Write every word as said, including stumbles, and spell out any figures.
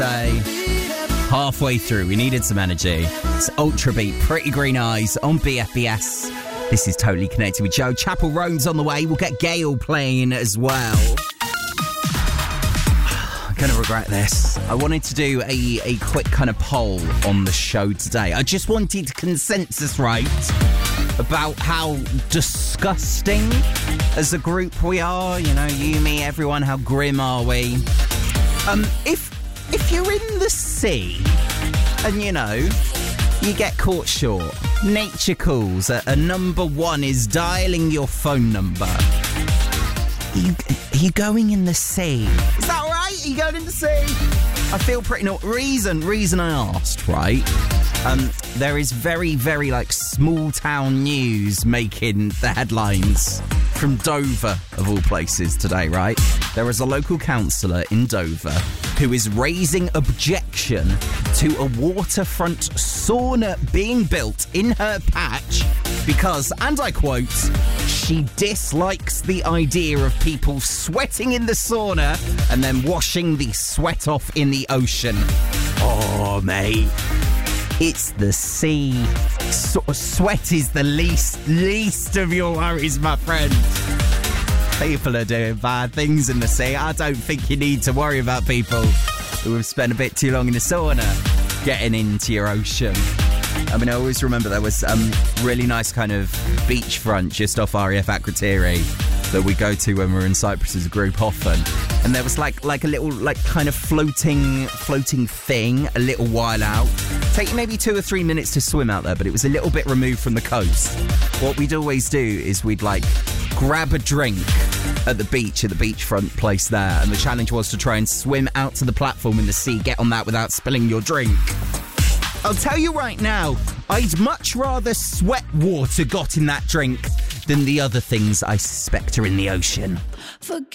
Halfway through, we needed some energy. It's Ultra Beat, Pretty Green Eyes on B F B S. This is Totally Connected with Joe. Chapel Roan's on the way. We'll get Gail playing as well. I'm going to regret this. I wanted to do a, a quick kind of poll on the show today. I just wanted consensus, right, about how disgusting as a group we are. You know, you, me, everyone, how grim are we? Um, if if you're in the sea and, you know, you get caught short, nature calls, a, a number one is dialing your phone number. Are you, are you going in the sea? Is that right? Are you going in the sea? I feel pretty... No, reason, reason I asked, right? Um, there is very, very, like, small town news making the headlines from Dover, of all places, today, right? There is a local councillor in Dover who is raising objection to a waterfront sauna being built in her patch because, and I quote, she dislikes the idea of people sweating in the sauna and then washing the sweat off in the ocean. Oh, mate. It's the sea. So- sweat is the least, least of your worries, my friend. People are doing bad things in the sea. I don't think you need to worry about people who have spent a bit too long in the sauna getting into your ocean. I mean, I always remember there was um really nice kind of beachfront just off R A F Akrotiri that we go to when we're in Cyprus as a group often. And there was like like a little like kind of floating floating thing a little while out. Take you maybe two or three minutes to swim out there, but it was a little bit removed from the coast. What we'd always do is we'd like grab a drink at the beach, at the beachfront place there, and the challenge was to try and swim out to the platform in the sea, get on that without spilling your drink. I'll tell you right now, I'd much rather sweat water got in that drink than the other things I suspect are in the ocean.